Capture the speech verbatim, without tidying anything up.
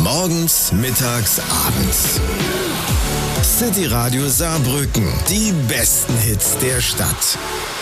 Morgens, mittags, abends. City Radio Saarbrücken. Die besten Hits der Stadt.